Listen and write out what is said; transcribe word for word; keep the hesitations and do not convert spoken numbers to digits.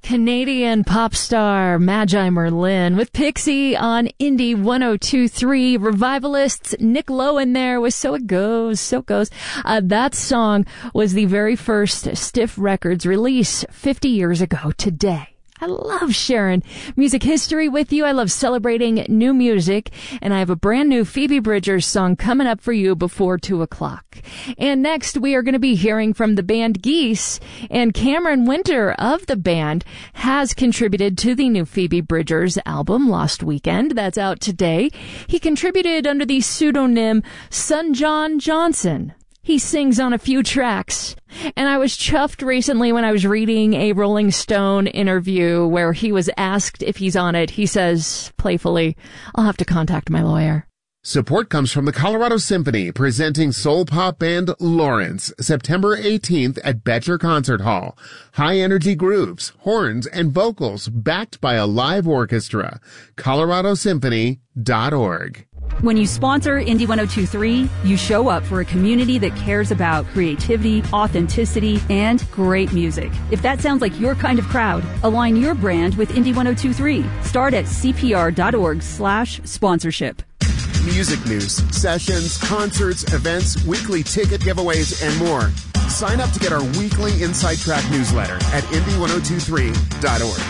Canadian pop star Magi Merlin with Pixie on Indie one oh two point three. Revivalists, Nick Lowe in there with So It Goes, So It Goes. Uh, that song was the very first Stiff Records release fifty years ago today. I love sharing music history with you. I love celebrating new music. And I have a brand new Phoebe Bridgers song coming up for you before two o'clock. And next, we are going to be hearing from the band Geese. And Cameron Winter of the band has contributed to the new Phoebe Bridgers album, Lost Weekend. That's out today. He contributed under the pseudonym Son John Johnson. He sings on a few tracks. And I was chuffed recently when I was reading a Rolling Stone interview where he was asked if he's on it. He says, playfully, I'll have to contact my lawyer. Support comes from the Colorado Symphony, presenting soul pop band Lawrence, September eighteenth at Betcher Concert Hall. High-energy grooves, horns, and vocals backed by a live orchestra. colorado symphony dot org. When you sponsor Indie one oh two point three, you show up for a community that cares about creativity, authenticity, and great music. If that sounds like your kind of crowd, align your brand with Indie one oh two point three. Start at cpr.org slash sponsorship. Music news, sessions, concerts, events, weekly ticket giveaways, and more. Sign up to get our weekly Inside Track newsletter at indie one oh two three dot org.